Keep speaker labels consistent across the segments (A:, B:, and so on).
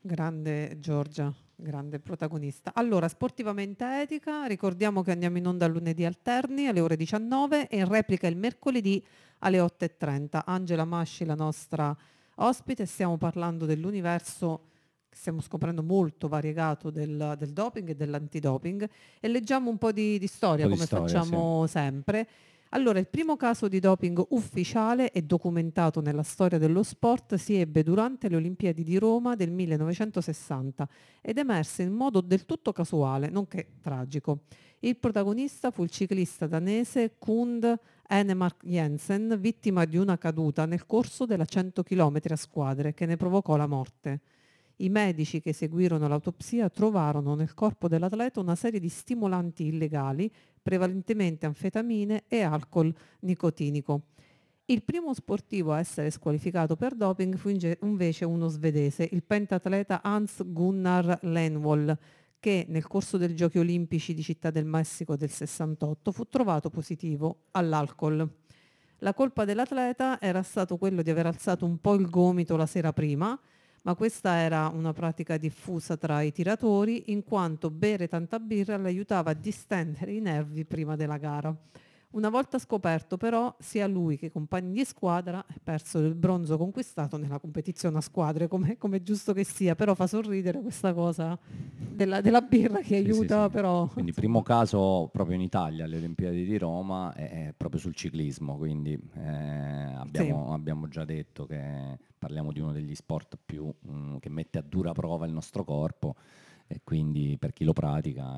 A: Grande Giorgia, grande protagonista. Allora, sportivamente etica, ricordiamo che andiamo in onda lunedì alterni alle ore 19 e in replica il mercoledì alle 8:30. Angela Masci, la nostra ospite, stiamo parlando dell'universo che stiamo scoprendo molto variegato del doping e dell'antidoping e leggiamo un po' di
B: Un
A: storia
B: po' di
A: come
B: storia, sì.
A: facciamo sempre. Allora, il primo caso di doping ufficiale e documentato nella storia dello sport si ebbe durante le Olimpiadi di Roma del 1960 ed emerse in modo del tutto casuale, nonché tragico. Il protagonista fu il ciclista danese Knud Enemark Jensen, vittima di una caduta nel corso della 100 km a squadre che ne provocò la morte. I medici che eseguirono l'autopsia trovarono nel corpo dell'atleta una serie di stimolanti illegali, prevalentemente anfetamine e alcol nicotinico. Il primo sportivo a essere squalificato per doping fu invece uno svedese, il pentatleta Hans Gunnar Lenvoll, che nel corso dei Giochi Olimpici di Città del Messico del 68 fu trovato positivo all'alcol. La colpa dell'atleta era stato quello di aver alzato un po' il gomito la sera prima, ma questa era una pratica diffusa tra i tiratori in quanto bere tanta birra le aiutava a distendere i nervi prima della gara. Una volta scoperto però sia lui che i compagni di squadra persero il bronzo conquistato nella competizione a squadre, come è giusto che sia, però fa sorridere questa cosa della birra che
B: Sì, sì,
A: aiuta,
B: sì.
A: però
B: Quindi primo
A: insomma,
B: caso proprio in Italia alle Olimpiadi di Roma è proprio sul ciclismo, quindi
A: sì,
B: abbiamo già detto che parliamo di uno degli sport più che mette a dura prova il nostro corpo e quindi per chi lo pratica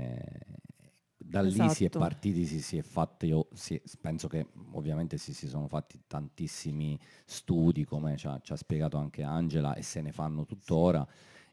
B: da lì si è
A: esatto.
B: partiti, si è fatto, penso che ovviamente si sono fatti tantissimi studi come ci ha spiegato anche Angela e se ne fanno tuttora.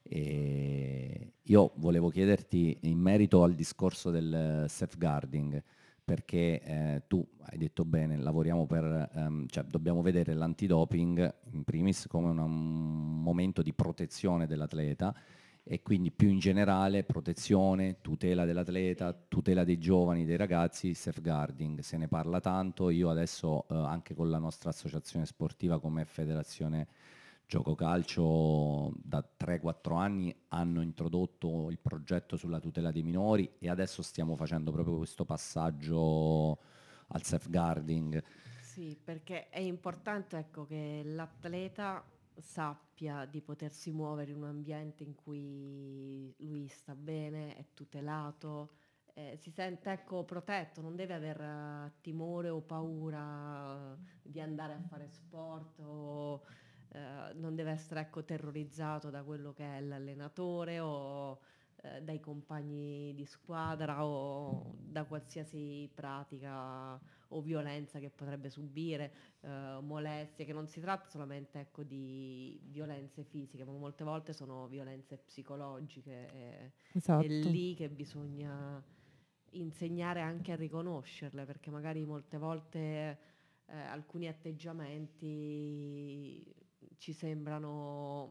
B: E io volevo chiederti in merito al discorso del safeguarding, perché tu hai detto bene, lavoriamo cioè dobbiamo vedere l'antidoping in primis come un momento di protezione dell'atleta e quindi più in generale protezione, tutela dell'atleta, tutela dei giovani, dei ragazzi, safeguarding. Se ne parla tanto, io adesso anche con la nostra associazione sportiva come Federazione Gioco Calcio da 3-4 anni hanno introdotto il progetto sulla tutela dei minori e adesso stiamo facendo proprio questo passaggio al safeguarding.
C: Sì, perché è importante, ecco, che l'atleta sappia di potersi muovere in un ambiente in cui lui sta bene, è tutelato, si sente, ecco, protetto, non deve aver timore o paura di andare a fare sport o non deve essere, ecco, terrorizzato da quello che è l'allenatore o dai compagni di squadra o da qualsiasi pratica o violenza che potrebbe subire, molestie, che non si tratta solamente, ecco, di violenze fisiche, ma molte volte sono violenze psicologiche. È
A: Esatto.
C: lì che bisogna insegnare anche a riconoscerle, perché magari molte volte alcuni atteggiamenti ci sembrano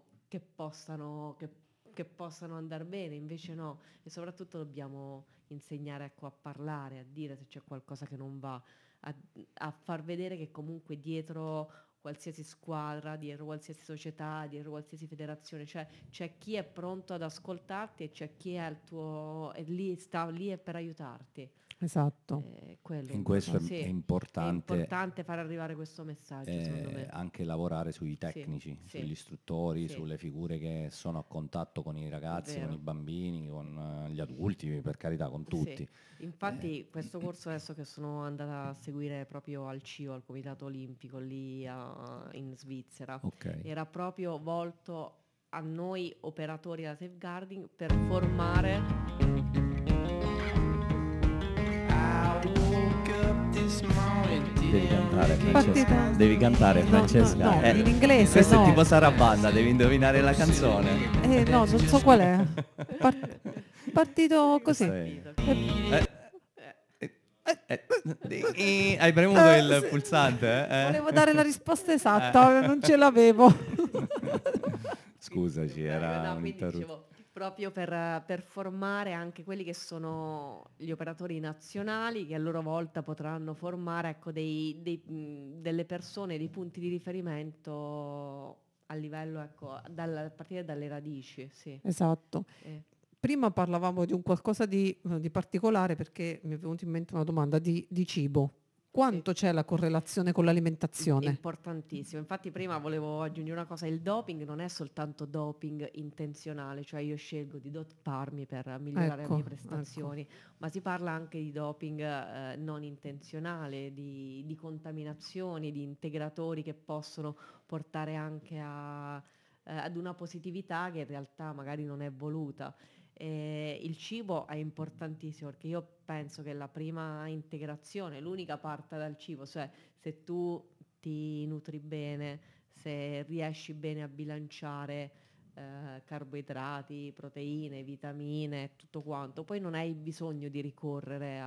C: che possano andare bene, invece no, e soprattutto dobbiamo insegnare, ecco, a parlare, a dire se c'è qualcosa che non va, a, a far vedere che comunque dietro qualsiasi squadra, dietro qualsiasi società, dietro qualsiasi federazione, cioè c'è chi è pronto ad ascoltarti e c'è chi è al tuo, è lì, sta lì è per aiutarti.
A: Esatto,
C: Quello
B: In questo
C: sì,
B: è
C: è
B: importante
C: importante far arrivare questo messaggio, secondo me.
B: anche lavorare sui
C: Sì,
B: tecnici,
C: sì,
B: sugli istruttori,
C: sì,
B: sulle figure che sono a contatto con i ragazzi, con i
C: vero.
B: bambini, con gli adulti, per carità, con
C: Sì,
B: tutti. Eh,
C: infatti questo corso adesso che sono andata a seguire proprio al CIO, al Comitato Olimpico lì in Svizzera,
B: ok.
C: era proprio volto a noi operatori della safeguarding per formare.
B: Devi cantare, Francesca.
A: partita.
B: Devi cantare,
A: No, no,
B: Francesca.
A: no, in inglese
B: Questo è
A: no.
B: tipo Sarabanda, devi indovinare la canzone.
A: No, non so qual è. Part- partito
B: Questo
A: così.
B: è...
C: Partito.
B: Eh, eh, hai premuto il
A: Sì.
B: pulsante,
A: Volevo dare la risposta esatta,
B: eh?
A: non ce l'avevo.
B: Scusaci,
C: Prego,
B: era
C: no, quindi
B: un'interruzione.
C: dicevo, proprio per formare anche quelli che sono gli operatori nazionali, che a loro volta potranno formare, ecco, delle persone, dei punti di riferimento a livello, ecco, a partire dalle radici, sì.
A: Esatto.
C: Eh,
A: Prima parlavamo di un qualcosa di particolare perché mi è venuta in mente una domanda di cibo.
C: sì.
A: Quanto c'è la correlazione con
C: È
A: l'alimentazione?
C: importantissimo. Infatti prima volevo aggiungere una cosa, il doping non è soltanto doping intenzionale, cioè io scelgo di doparmi per migliorare le
A: Ecco,
C: mie
A: ecco.
C: prestazioni, ma si parla anche di doping non intenzionale, di contaminazioni, di integratori che possono portare anche ad una positività che in realtà magari non è voluta. Il cibo è importantissimo perché io penso che la prima integrazione, l'unica parte dal cibo, cioè se tu ti nutri bene, se riesci bene a bilanciare carboidrati, proteine, vitamine, tutto quanto, poi non hai bisogno di ricorrere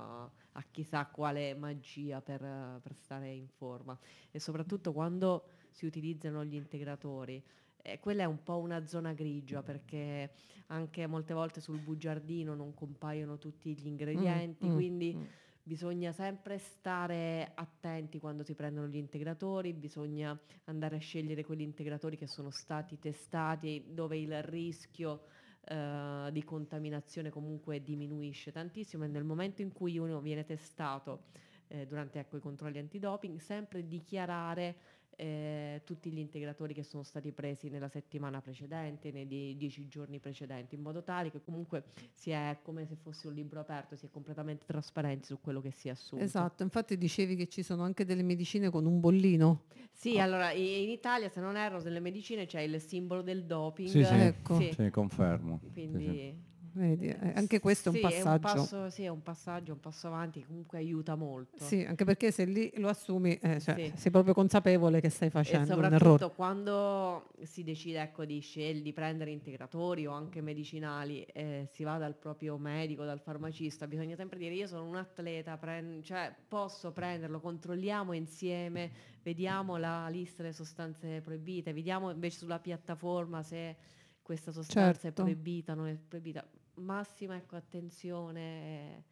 C: a chissà quale magia per stare in forma. E soprattutto quando si utilizzano gli integratori. Quella è un po' una zona grigia perché anche molte volte sul bugiardino non compaiono tutti gli ingredienti, quindi bisogna sempre stare attenti quando si prendono gli integratori, bisogna andare a scegliere quegli integratori che sono stati testati, dove il rischio di contaminazione comunque diminuisce tantissimo e nel momento in cui uno viene testato durante ecco, i controlli antidoping, sempre dichiarare tutti gli integratori che sono stati presi nella settimana precedente, nei 10 giorni precedenti, in modo tale che comunque si è come se fosse un libro aperto, si è completamente trasparenti su quello che si è assunto.
A: Esatto, infatti dicevi che ci sono anche delle medicine con un bollino.
C: Sì, allora in Italia, se non erro, nelle medicine c'è il simbolo del doping.
B: Sì, sì,
A: Ecco.
C: Sì,
B: sì, confermo. Sì, sì.
C: quindi
A: Vedi, anche questo è un
C: sì,
A: passaggio.
C: sì, è un passaggio, un passo avanti che comunque aiuta molto.
A: Sì, anche perché se lì lo assumi, cioè,
C: Sì.
A: sei proprio consapevole che stai
C: E
A: facendo un errore.
C: soprattutto quando si decide ecco, di prendere integratori o anche medicinali, si va dal proprio medico, dal farmacista, bisogna sempre dire io sono un atleta, cioè posso prenderlo, controlliamo insieme, vediamo la lista delle sostanze proibite, vediamo invece sulla piattaforma se questa sostanza è
A: Certo.
C: proibita, non è proibita. Massima ecco, attenzione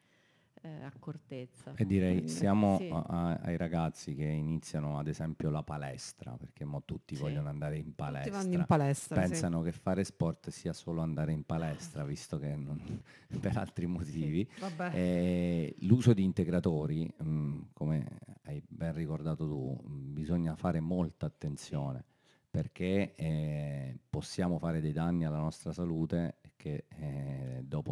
C: e accortezza.
B: E direi siamo
C: Sì.
B: ai ragazzi che iniziano ad esempio la palestra, perché mo tutti
C: Sì.
B: vogliono andare in
A: Tutti vanno in
B: palestra.
A: palestra, sì.
B: Pensano che fare sport sia solo andare in palestra, visto che per altri motivi.
A: Vabbè.
B: L'uso di integratori, come hai ben ricordato tu, bisogna fare molta attenzione perché possiamo fare dei danni alla nostra salute che dopo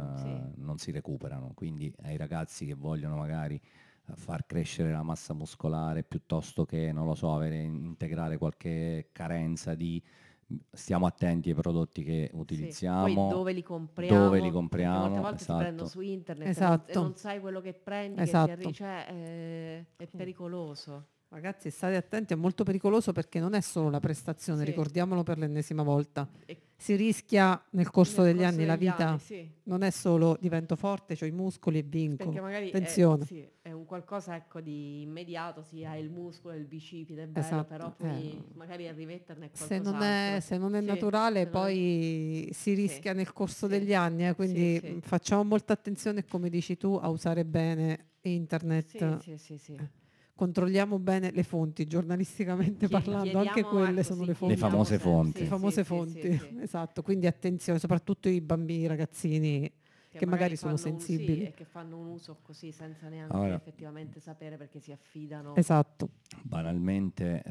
B: non si recuperano. Quindi ai ragazzi che vogliono magari far crescere la massa muscolare piuttosto che, non lo so, integrare qualche carenza di... Stiamo attenti ai prodotti che utilizziamo,
C: Poi dove li compriamo?
B: dove li
C: Perché molte
B: compriamo,
C: volte si prendono
B: esatto.
C: su internet
A: Esatto.
C: e non sai quello che prendi,
A: Esatto.
C: cioè è pericoloso.
A: Ragazzi, state attenti, è molto pericoloso perché non è solo la prestazione,
C: Sì.
A: ricordiamolo per l'ennesima volta.
C: E
A: Si rischia nel corso
C: nel
A: degli
C: corso
A: anni, la
C: degli
A: vita
C: anni, sì.
A: non è solo divento forte, ho i muscoli e vinco.
C: Perché magari
A: Attenzione.
C: sì, è un qualcosa ecco, di immediato, sì, hai il muscolo, il bicipite, è bello,
A: Esatto,
C: però poi magari a rimetterne
A: se
C: qualcos'altro.
A: non è
C: Sì,
A: naturale,
C: se non è-
A: poi si
C: sì,
A: rischia nel corso
C: sì,
A: degli anni, quindi
C: sì.
A: facciamo molta attenzione, come dici tu, a usare bene internet.
C: Sì.
A: Controlliamo bene le fonti, giornalisticamente parlando, anche
C: Chiediamo,
A: quelle
C: ecco,
A: sono
C: sì,
A: le fonti.
B: Le famose
C: chiediamo
B: fonti.
A: Le famose fonti,
C: sì.
A: esatto, quindi attenzione, soprattutto i bambini, i ragazzini che magari sono
C: fanno
A: sensibili.
C: e che fanno un uso così senza neanche
B: Allora,
C: effettivamente sapere perché si affidano.
A: Esatto.
B: banalmente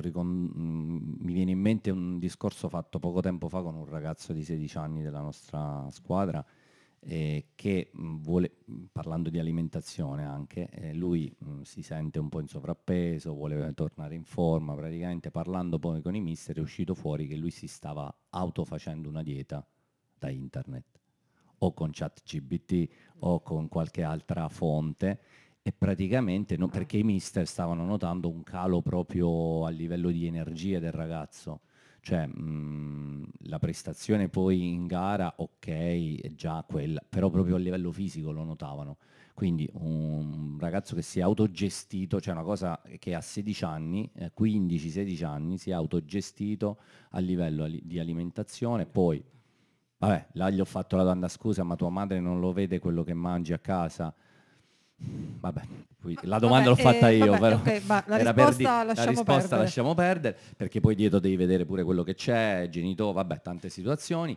B: mi viene in mente un discorso fatto poco tempo fa con un ragazzo di 16 anni della nostra squadra che parlando di alimentazione anche, lui si sente un po' in sovrappeso, vuole tornare in forma, praticamente parlando poi con i mister è uscito fuori che lui si stava autofacendo una dieta da internet o con ChatGPT o con qualche altra fonte e praticamente perché i mister stavano notando un calo proprio a livello di energia del ragazzo, cioè la prestazione poi in gara ok è già quella, però proprio a livello fisico lo notavano. Quindi un ragazzo che si è autogestito, cioè una cosa che a 16 anni, 15-16 anni, si è autogestito a livello di alimentazione, poi vabbè, là gli ho fatto la domanda, scusa, ma tua madre non lo vede quello che mangi a casa? Vabbè, la domanda l'ho fatta io,
A: vabbè,
B: però
A: ok, la
B: era per
A: risposta
B: la
A: lasciamo
B: risposta
A: perdere.
B: lasciamo perdere, perché poi dietro devi vedere pure quello che c'è, genitori, vabbè, tante situazioni.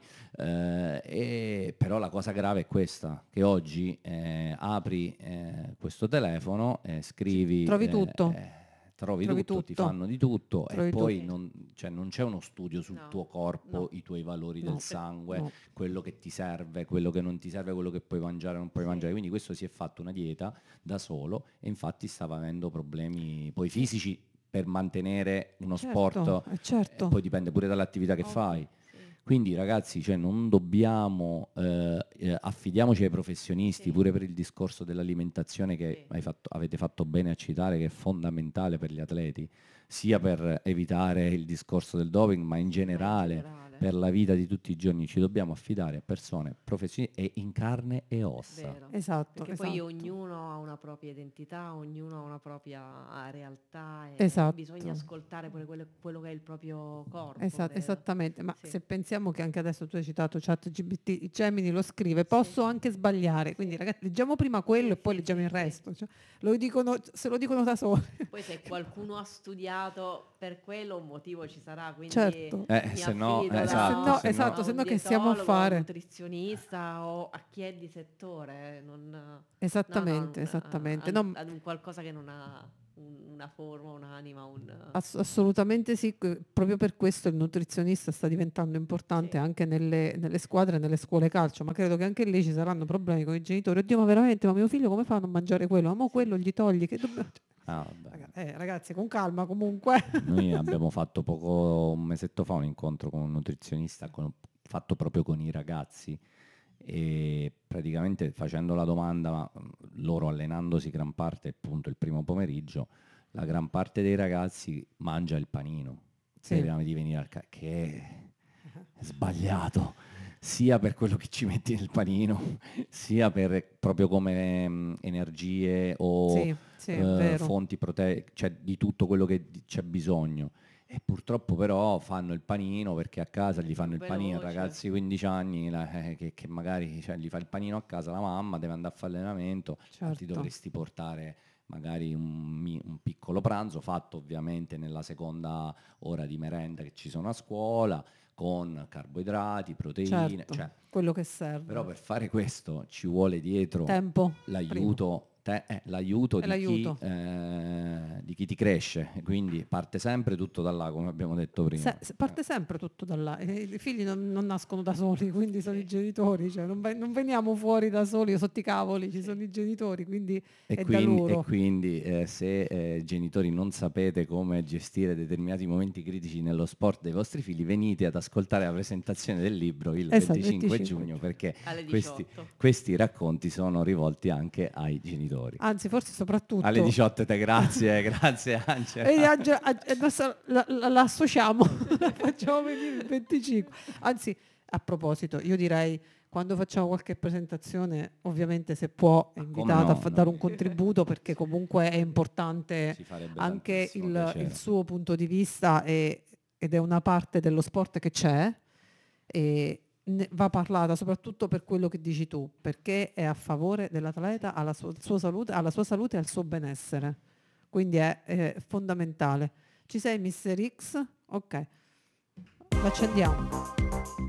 B: Però la cosa grave è questa, che oggi apri questo telefono, scrivi,
A: Trovi tutto,
B: trovi
A: trovi
B: tutto, ti
A: tutto,
B: fanno di tutto e
A: trovi
B: poi
A: tutto.
B: cioè, non c'è uno studio sul
C: No,
B: tuo corpo,
C: no,
B: i tuoi valori del
A: No,
B: sangue,
A: no.
B: quello che ti serve, quello che non ti serve, quello che puoi mangiare o non puoi
C: sì,
B: mangiare. Quindi questo si è fatto una dieta da solo e infatti stava avendo problemi poi fisici per mantenere uno
A: Certo,
B: sport,
A: certo.
B: poi dipende pure dall'attività che
C: ovvio,
B: fai.
C: sì,
B: Quindi ragazzi, cioè, non dobbiamo, affidiamoci ai professionisti
C: sì,
B: pure per il discorso dell'alimentazione che
C: sì,
B: avete fatto bene a citare, che è fondamentale per gli atleti, sia per evitare il discorso del doping, ma in
C: ma in
B: generale
C: generale,
B: per la vita di tutti i giorni ci dobbiamo affidare a persone professionisti e in carne e ossa.
C: vero.
A: Esatto,
C: Perché poi
A: esatto.
C: ognuno ha una propria identità, ognuno ha una propria realtà e bisogna
A: Esatto.
C: ascoltare pure quello che è il proprio corpo, credo.
A: Esattamente, ma
C: Sì,
A: se pensiamo che anche adesso tu hai citato ChatGPT, Gemini lo scrive,
C: sì,
A: posso anche sbagliare, quindi
C: sì,
A: ragazzi leggiamo prima quello
C: sì,
A: e poi
C: sì,
A: leggiamo
C: sì,
A: il
C: sì.
A: resto, cioè, se lo dicono da soli.
C: Poi se qualcuno ha studiato per quello un motivo ci sarà, quindi
A: Certo,
C: mi
B: Se no,
C: affido
B: esatto, se no,
A: esatto,
C: a
A: se
C: un
A: no che stiamo a
C: dietologo, a un
A: fare?
C: nutrizionista o a chi è di settore, no, no,
A: Esattamente, esattamente. No,
C: ad un qualcosa che non ha una forma, un'anima,
A: assolutamente sì, proprio per questo il nutrizionista sta diventando importante
C: sì,
A: anche nelle squadre e nelle scuole calcio, ma credo che anche lì ci saranno problemi con i genitori. Oddio, ma veramente, ma mio figlio come fa a non mangiare quello? Ma mo
C: sì,
A: quello gli togli, che dobbiamo...
B: ah, vabbè.
A: Ragazzi, con calma comunque.
B: Noi abbiamo fatto poco, un mesetto fa, un incontro con un nutrizionista fatto proprio con i ragazzi e praticamente facendo la domanda, loro allenandosi gran parte appunto il primo pomeriggio, la gran parte dei ragazzi mangia il panino
A: Sì,
B: prima di venire che è sbagliato, sia per quello che ci metti nel panino, sia per proprio come energie o
A: sì, sì, è vero.
B: fonti proteiche, cioè di tutto quello che c'è bisogno. E purtroppo però fanno il panino perché a casa gli
C: più
B: fanno il panino,
C: veloce,
B: ragazzi di 15 anni che magari cioè, gli fa il panino a casa la mamma, deve andare a fare allenamento, infatti
A: Certo,
B: dovresti portare magari un piccolo pranzo fatto ovviamente nella seconda ora di merenda che ci sono a scuola, con carboidrati, proteine,
A: certo,
B: cioè,
A: quello che
B: però
A: serve.
B: per fare questo ci vuole dietro
A: Tempo, primo,
B: l'aiuto
A: è l'aiuto.
B: di chi ti cresce, quindi parte sempre tutto da là, come abbiamo detto prima.
A: Parte sempre tutto da là. E i figli non nascono da soli, quindi sono i
C: sì,
A: genitori, cioè non veniamo fuori da soli sotto i cavoli, ci
C: sì.
A: sono i genitori, quindi
B: E
A: è da
B: quindi, e
A: loro.
B: quindi, se genitori non sapete come gestire determinati momenti critici nello sport dei vostri figli, venite ad ascoltare la presentazione del libro il
A: Esatto,
B: 25
A: 25
B: giugno
A: giugni.
B: perché
C: Alle
B: questi,
C: 18.
B: questi racconti sono rivolti anche ai genitori.
A: Anzi, forse
B: Alle
A: soprattutto.
B: 18, grazie, grazie Angela.
A: E adesso la associamo, la facciamo venire il 25. Anzi, a proposito, io direi quando facciamo qualche presentazione, ovviamente se può è
B: Ma come
A: invitata a
B: no,
A: dare
B: no,
A: un contributo perché comunque è importante
B: ci farebbe
A: anche
B: tantissimo
A: il
B: piacere.
A: suo punto di vista ed è una parte dello sport che c'è e va parlata soprattutto per quello che dici tu, perché è a favore dell'atleta, alla sua salute, alla sua salute e al suo benessere. Quindi è fondamentale. Ci sei, Mister X? Ok, l'accendiamo.